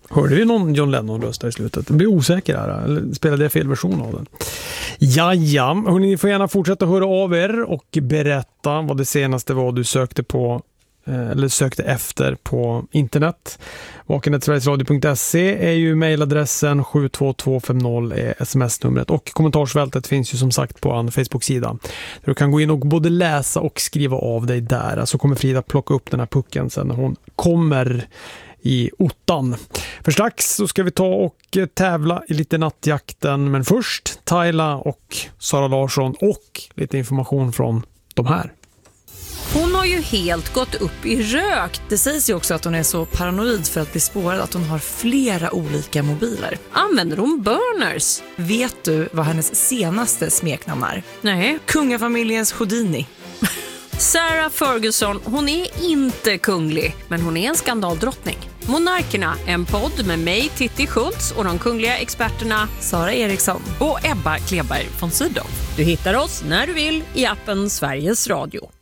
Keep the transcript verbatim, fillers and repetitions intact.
Hörde vi någon John Lennon-röst i slutet? Det blir osäker här. Eller spelade jag fel version av den? Ja, ja. Hörrni, ni får gärna fortsätta höra av er och berätta vad det senaste var du sökte på eller sökte efter på internet. vakenhetsverigesradio punkt se är ju mejladressen, sju två två fem noll är sms-numret och kommentarsfältet finns ju som sagt på en Facebook-sida. Du kan gå in och både läsa och skriva av dig där. Så kommer Frida plocka upp den här pucken sen när hon kommer i ottan. För strax så ska vi ta och tävla i lite nattjakten, men först Tyla och Sara Larsson och lite information från de här. Hon har ju helt gått upp i rök. Det sägs ju också att hon är så paranoid för att bli spårad att hon har flera olika mobiler. Använder hon burners? Vet du vad hennes senaste smeknamn är? Nej. Kungafamiljens Houdini. Sarah Ferguson, hon är inte kunglig, men hon är en skandaldrottning. Monarkerna, en podd med mig, Titti Schultz, och de kungliga experterna Sara Eriksson och Ebba Kleberg von Sydow. Du hittar oss när du vill i appen Sveriges Radio.